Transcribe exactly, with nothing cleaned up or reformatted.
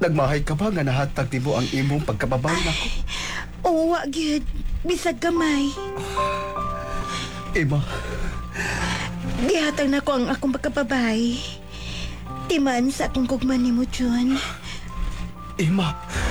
Nagmahay ka ba nga nahatag nimo ang imong pagkababay nako? Oo, wa gyud. Bisag gamay. Ima, Gihatag na ko ang akong pagkababay. Timan sa akong kugman ni mo, John. Ima.